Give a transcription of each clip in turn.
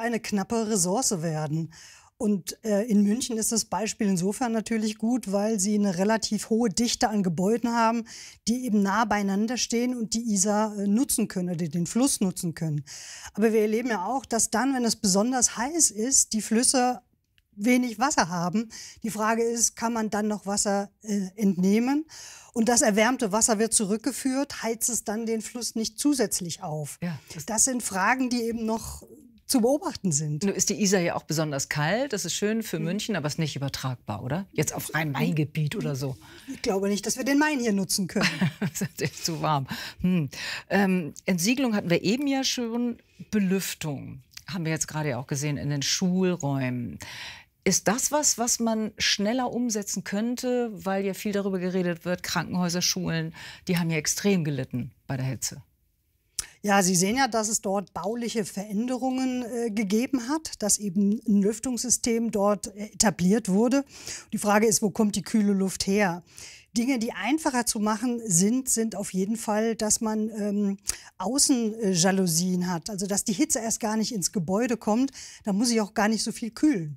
eine knappe Ressource werden. Und in München ist das Beispiel insofern natürlich gut, weil sie eine relativ hohe Dichte an Gebäuden haben, die eben nah beieinander stehen und die Isar nutzen können, oder den Fluss nutzen können. Aber wir erleben ja auch, dass dann, wenn es besonders heiß ist, die Flüsse wenig Wasser haben. Die Frage ist, kann man dann noch Wasser entnehmen? Und das erwärmte Wasser wird zurückgeführt, heizt es dann den Fluss nicht zusätzlich auf? Ja, das sind Fragen, die eben noch zu beobachten sind. Nun ist die Isar ja auch besonders kalt. Das ist schön für München, aber ist nicht übertragbar, oder? Jetzt auf Rhein-Main-Gebiet oder so. Ich glaube nicht, dass wir den Main hier nutzen können. Das ist echt zu warm. Entsiegelung hatten wir eben ja schon. Belüftung haben wir jetzt gerade ja auch gesehen in den Schulräumen. Ist das was man schneller umsetzen könnte, weil ja viel darüber geredet wird, Krankenhäuser, Schulen, die haben ja extrem gelitten bei der Hitze? Ja, Sie sehen ja, dass es dort bauliche Veränderungen gegeben hat, dass eben ein Lüftungssystem dort etabliert wurde. Die Frage ist, wo kommt die kühle Luft her? Dinge, die einfacher zu machen sind auf jeden Fall, dass man Außenjalousien hat. Also dass die Hitze erst gar nicht ins Gebäude kommt. Da muss ich auch gar nicht so viel kühlen.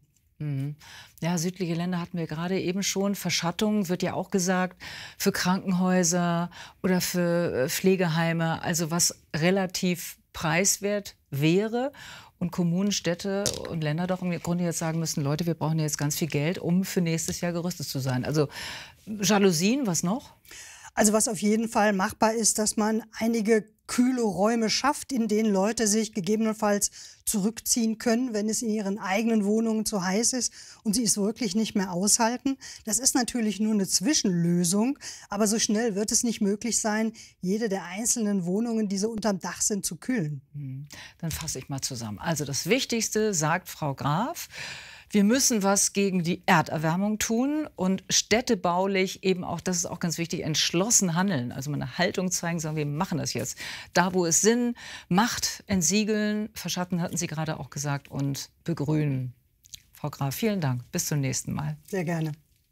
Ja, südliche Länder hatten wir gerade eben schon. Verschattung wird ja auch gesagt für Krankenhäuser oder für Pflegeheime. Also was relativ preiswert wäre. Und Kommunen, Städte und Länder doch im Grunde jetzt sagen müssen, Leute, wir brauchen jetzt ganz viel Geld, um für nächstes Jahr gerüstet zu sein. Also Jalousien, was noch? Also was auf jeden Fall machbar ist, dass man einige kühle Räume schafft, in denen Leute sich gegebenenfalls zurückziehen können, wenn es in ihren eigenen Wohnungen zu heiß ist und sie es wirklich nicht mehr aushalten. Das ist natürlich nur eine Zwischenlösung, aber so schnell wird es nicht möglich sein, jede der einzelnen Wohnungen, die so unterm Dach sind, zu kühlen. Dann fasse ich mal zusammen. Also das Wichtigste, sagt Frau Graf, wir müssen was gegen die Erderwärmung tun und städtebaulich eben auch, das ist auch ganz wichtig, entschlossen handeln. Also mal eine Haltung zeigen, sagen, wir machen das jetzt. Da, wo es Sinn macht, entsiegeln, verschatten, hatten Sie gerade auch gesagt, und begrünen. Frau Graf, vielen Dank. Bis zum nächsten Mal. Sehr gerne.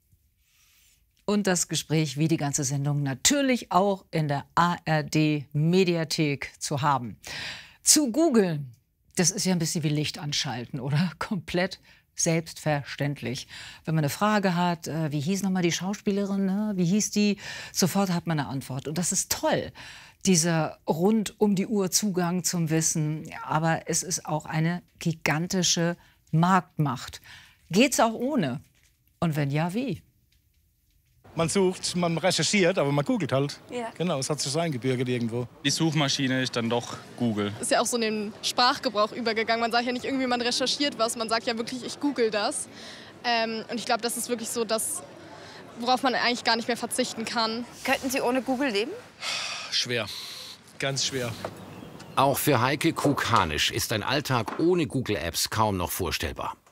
Und das Gespräch, wie die ganze Sendung, natürlich auch in der ARD-Mediathek zu haben. Zu googeln, das ist ja ein bisschen wie Licht anschalten, oder? Komplett selbstverständlich. Wenn man eine Frage hat, wie hieß nochmal die Schauspielerin, ne? Wie hieß die? Sofort hat man eine Antwort. Und das ist toll, dieser rund um die Uhr Zugang zum Wissen. Aber es ist auch eine gigantische Marktmacht. Geht's auch ohne? Und wenn ja, wie? Man sucht, man recherchiert, aber man googelt halt. Ja. Genau, es hat sich so eingebürgert irgendwo. Die Suchmaschine ist dann doch Google. Ist ja auch so in den Sprachgebrauch übergegangen. Man sagt ja nicht irgendwie, man recherchiert was, man sagt ja wirklich, ich google das. Und ich glaube, das ist wirklich so das, worauf man eigentlich gar nicht mehr verzichten kann. Könnten Sie ohne Google leben? Schwer, ganz schwer. Auch für Heike Krug-Hanisch ist ein Alltag ohne Google-Apps kaum noch vorstellbar.